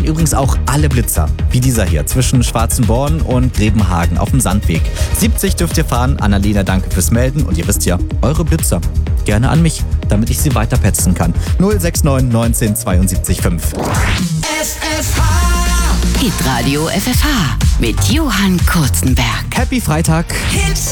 gehen übrigens auch alle Blitzer, wie dieser hier, zwischen Schwarzenborn und Grebenhagen auf dem Sandweg. 70 dürft ihr fahren. Annalena, danke fürs Melden. Und ihr wisst ja, eure Blitzer gerne an mich, damit ich sie weiterpetzen kann. 069 19 72 5. FFH Hitradio FFH mit Johann Kurzenberg. Happy Freitag. Hits